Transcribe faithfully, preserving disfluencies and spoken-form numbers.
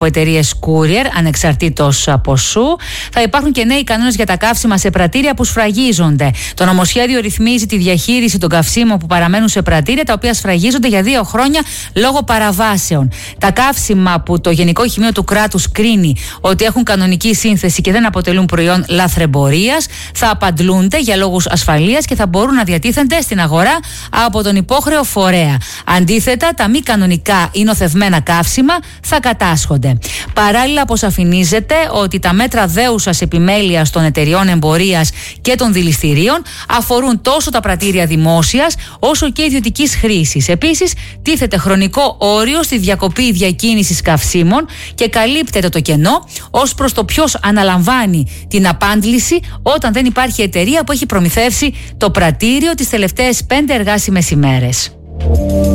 εταιρείες courier, ανεξαρτήτως ποσού. Θα υπάρχουν και νέοι κανόνες για τα καύσιμα σε πρατήρια που σφραγίζονται. Το νομοσχέδιο ρυθμίζει τη διαχείριση των καυσίμων που παραμένουν σε πρατήρια, τα οποία σφραγίζονται για δύο χρόνια λόγω παραβάσεων. Τα καύσιμα που το Γενικό Οχημείο του Κράτους κρίνει ότι έχουν κανονική σύνθεση και δεν αποτελούν προϊόν λαθρεμπορίας, θα απαντλούνται για λόγους ασφαλείας και θα μπορούν να διατίθενται στην αγορά από τον υπόχρεο φορέα. Αντίθετα, τα μη κανονικά ή νοθευμένα καύσιμα θα κατάσχονται. Παράλληλα, αποσαφηνίζεται ότι τα μέτρα δέουσας επιμέλειας των εταιριών εμπορίας και των δηληστηρίων αφορούν τόσο τα πρατήρια δημόσιας όσο και ιδιωτικής χρήσης. Επίσης, τίθεται χρονικό όριο στη διακοπή διακίνησης καυσίμων και καλύπτεται το κενό ως προς το ποιος αναλαμβάνει την απάντληση όταν δεν υπάρχει εταιρεία που έχει προμηθεύσει το πρατήριο τις τελευταίες πέντε εργάσιμες ημέρες.